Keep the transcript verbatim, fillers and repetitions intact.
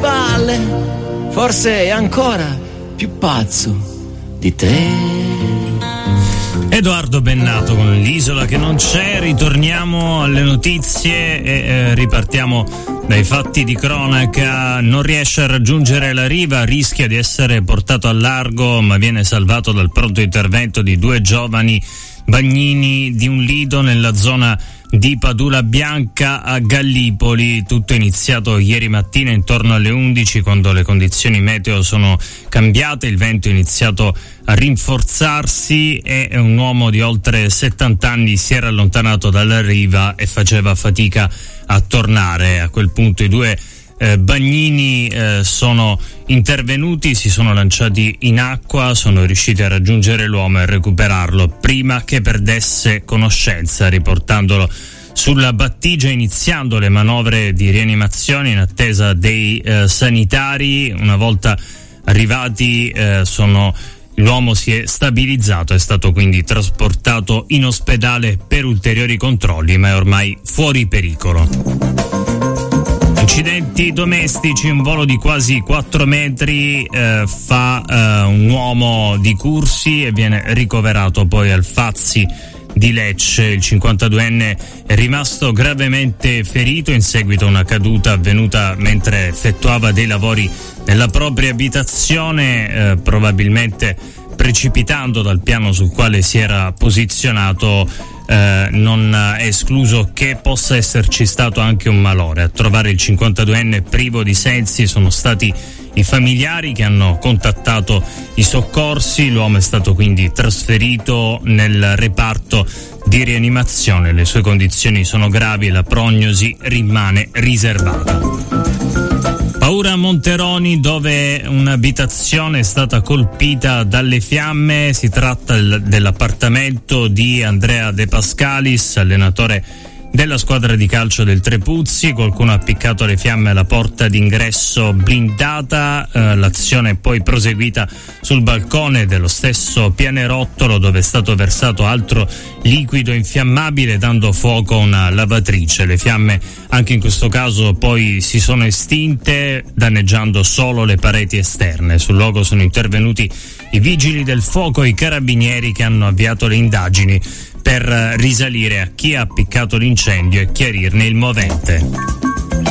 spalle, forse è ancora più pazzo di te. Edoardo Bennato con L'isola che non c'è. Ritorniamo alle notizie e eh, ripartiamo dai fatti di cronaca. Non riesce a raggiungere la riva, rischia di essere portato al largo, ma viene salvato dal pronto intervento di due giovani bagnini di un lido nella zona di Padula Bianca a Gallipoli. Tutto è iniziato ieri mattina intorno alle undici, quando le condizioni meteo sono cambiate, il vento è iniziato a rinforzarsi e un uomo di oltre settanta anni si era allontanato dalla riva e faceva fatica a tornare. A quel punto i due eh, bagnini eh, sono intervenuti, si sono lanciati in acqua, sono riusciti a raggiungere l'uomo e a recuperarlo prima che perdesse conoscenza, riportandolo sulla battigia, iniziando le manovre di rianimazione in attesa dei eh, sanitari. Una volta arrivati eh, sono l'uomo si è stabilizzato, è stato quindi trasportato in ospedale per ulteriori controlli, ma è ormai fuori pericolo. Incidenti domestici, un volo di quasi quattro metri eh, fa eh, un uomo di Cursi e viene ricoverato poi al Fazzi di Lecce. Il cinquantaduenne è rimasto gravemente ferito in seguito a una caduta avvenuta mentre effettuava dei lavori nella propria abitazione, eh, probabilmente precipitando dal piano sul quale si era posizionato. Eh, non è escluso che possa esserci stato anche un malore. A trovare il cinquantaduenne privo di sensi sono stati i familiari che hanno contattato i soccorsi. L'uomo è stato quindi trasferito nel reparto di rianimazione. Le sue condizioni sono gravi e la prognosi rimane riservata. Paura a Monteroni, dove un'abitazione è stata colpita dalle fiamme. Si tratta dell'appartamento di Andrea De Pascalis, allenatore della squadra di calcio del Trepuzzi. Qualcuno ha appiccato le fiamme alla porta d'ingresso blindata. Eh, l'azione è poi proseguita sul balcone dello stesso pianerottolo, dove è stato versato altro liquido infiammabile, dando fuoco a una lavatrice. Le fiamme anche in questo caso poi si sono estinte, danneggiando solo le pareti esterne. Sul luogo sono intervenuti i vigili del fuoco e i carabinieri, che hanno avviato le indagini per risalire a chi ha appiccato l'incendio e chiarirne il movente.